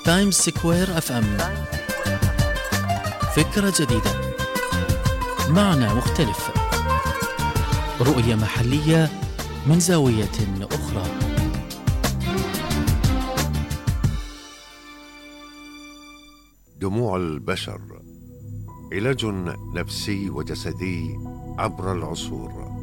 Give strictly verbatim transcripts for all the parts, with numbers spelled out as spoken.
تايمز سكوير اف ام، فكرة جديدة، معنى مختلف، رؤية محلية من زاوية أخرى. دموع البشر علاج نفسي وجسدي عبر العصور.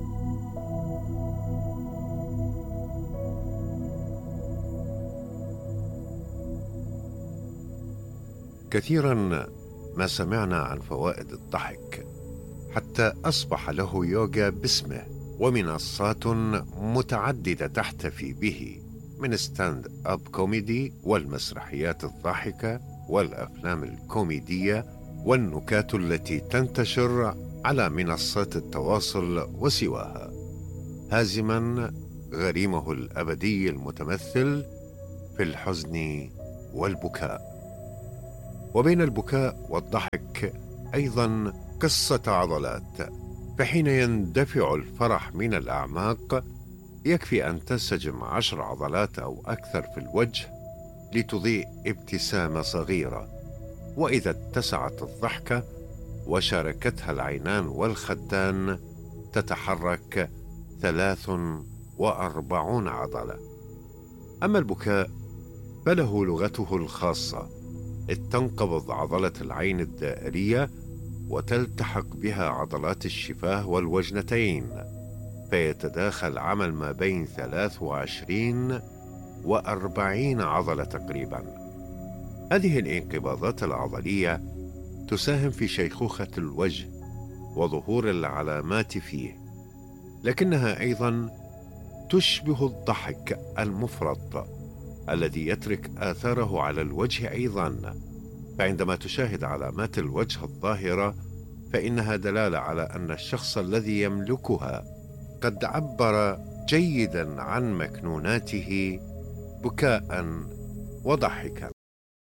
كثيرا ما سمعنا عن فوائد الضحك، حتى أصبح له يوغا باسمه، ومنصات متعددة تحتفي به، من ستاند أب كوميدي والمسرحيات الضاحكة والأفلام الكوميدية والنكات التي تنتشر على منصات التواصل وسواها، هازما غريمه الأبدي المتمثل في الحزن والبكاء. وبين البكاء والضحك أيضا قصة عضلات، فحين يندفع الفرح من الأعماق يكفي أن تنسجم عشر عضلات أو أكثر في الوجه لتضيء ابتسامة صغيرة، وإذا اتسعت الضحكة وشاركتها العينان والخدان تتحرك ثلاث وأربعون عضلة. أما البكاء فله لغته الخاصة، إذ تنقبض عضلة العين الدائرية وتلتحق بها عضلات الشفاه والوجنتين، فيتداخل عمل ما بين ثلاث وعشرين وأربعين عضلة تقريبا. هذه الانقباضات العضلية تساهم في شيخوخة الوجه وظهور العلامات فيه، لكنها أيضا تشبه الضحك المفرط الذي يترك آثاره على الوجه أيضا، فعندما تشاهد علامات الوجه الظاهرة فإنها دلالة على أن الشخص الذي يملكها قد عبر جيدا عن مكنوناته بكاء وضحكا.